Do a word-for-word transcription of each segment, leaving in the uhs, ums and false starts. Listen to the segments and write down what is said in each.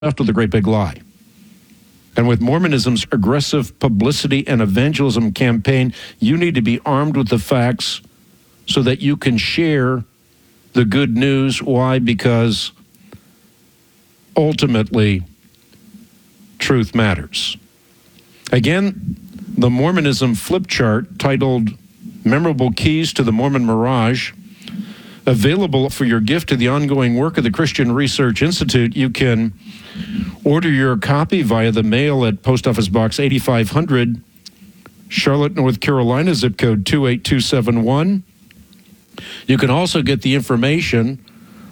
after the great big lie. And with Mormonism's aggressive publicity and evangelism campaign, you need to be armed with the facts so that you can share the good news. Why? Because ultimately, truth matters. Again, the Mormonism flip chart titled Memorable Keys to the Mormon Mirage, available for your gift to the ongoing work of the Christian Research Institute. You can order your copy via the mail at Post Office Box eighty-five hundred, Charlotte, North Carolina, zip code two eight two seven one. You can also get the information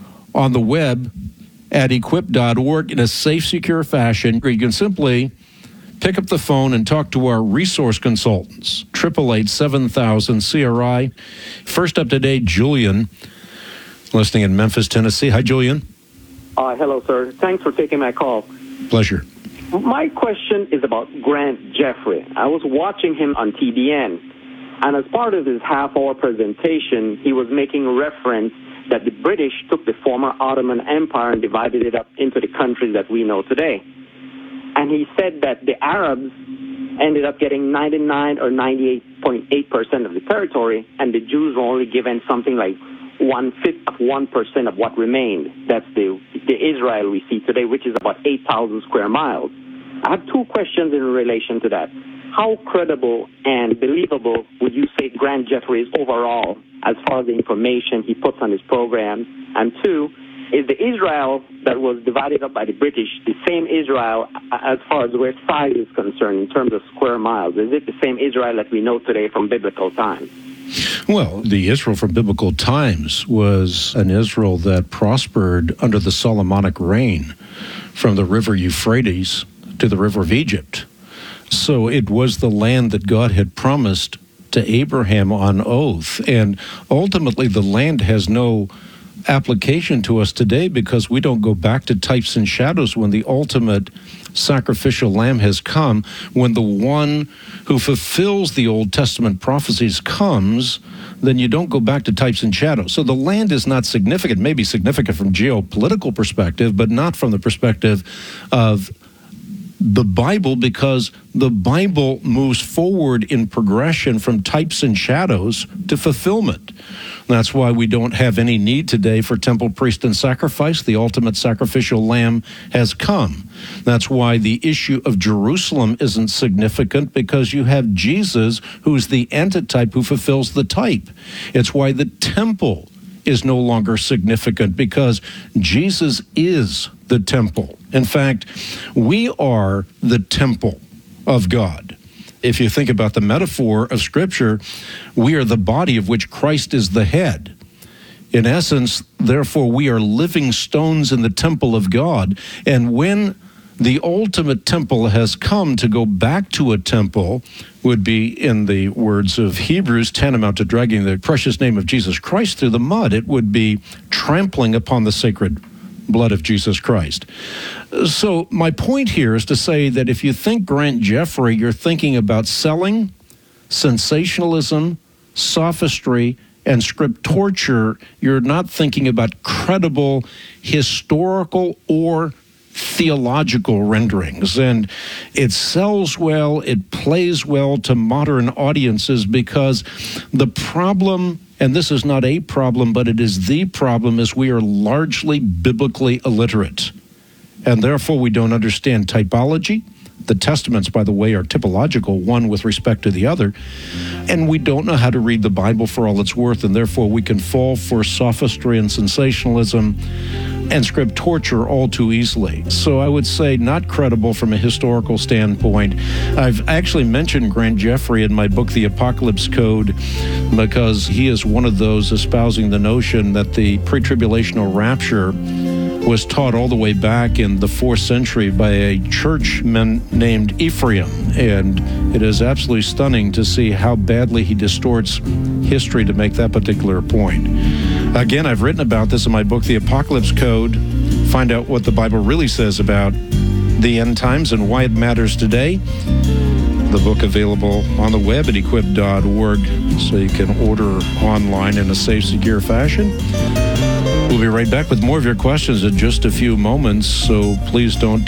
on the web at equip dot org in a safe, secure fashion. You can simply pick up the phone and talk to our resource consultants, eight eight eight, seven thousand, C R I. First up today, Julian, listening in Memphis, Tennessee. Hi, Julian. Uh, hello, sir. Thanks for taking my call. Pleasure. My question is about Grant Jeffrey. I was watching him on T B N, and as part of his half-hour presentation, he was making reference that the British took the former Ottoman Empire and divided it up into the countries that we know today. And he said that the Arabs ended up getting ninety-nine or ninety-eight point eight percent of the territory, and the Jews were only given something like one-fifth of one percent of what remained. That's the, the Israel we see today, which is about eight thousand square miles. I have two questions in relation to that. How credible and believable would you say Grant Jeffrey is overall as far as the information he puts on his programs? And two, is the Israel that was divided up by the British the same Israel as far as where size is concerned in terms of square miles? Is it the same Israel that we know today from biblical times? Well, the Israel from biblical times was an Israel that prospered under the Solomonic reign from the river Euphrates to the river of Egypt. So it was the land that God had promised to Abraham on oath. And ultimately, the land has no application to us today because we don't go back to types and shadows when the ultimate sacrificial lamb has come. When the one who fulfills the Old Testament prophecies comes, then you don't go back to types and shadows. So the land is not significant, maybe significant from geopolitical perspective, but not from the perspective of the Bible, because the Bible moves forward in progression from types and shadows to fulfillment. That's why we don't have any need today for temple, priest, and sacrifice. The ultimate sacrificial lamb has come. That's why the issue of Jerusalem isn't significant, because you have Jesus, who's the antitype who fulfills the type. It's why the temple is no longer significant, because Jesus is the temple. In fact, we are the temple of God. If you think about the metaphor of Scripture, we are the body of which Christ is the head. In essence, therefore, we are living stones in the temple of God. And when the ultimate temple has come, to go back to a temple would be, in the words of Hebrews, tantamount to dragging the precious name of Jesus Christ through the mud. It would be trampling upon the sacred blood of Jesus Christ. So my point here is to say that if you think Grant Jeffrey, you're thinking about selling, sensationalism, sophistry, and script torture. You're not thinking about credible historical or theological renderings. And it sells well, it plays well to modern audiences, because the problem, and this is not a problem, but it is the problem, is we are largely biblically illiterate. And therefore we don't understand typology. The Testaments, by the way, are typological, one with respect to the other. And we don't know how to read the Bible for all it's worth, and therefore we can fall for sophistry and sensationalism and script torture all too easily. So I would say not credible from a historical standpoint. I've actually mentioned Grant Jeffrey in my book, The Apocalypse Code, because he is one of those espousing the notion that the pre-tribulational rapture was taught all the way back in the fourth century by a churchman named Ephraim. And it is absolutely stunning to see how badly he distorts history to make that particular point. Again, I've written about this in my book, The Apocalypse Code. Find out what the Bible really says about the end times and why it matters today. The book available on the web at equip dot org, so you can order online in a safe, secure fashion. We'll We'll be right back with more of your questions in just a few moments, so please don't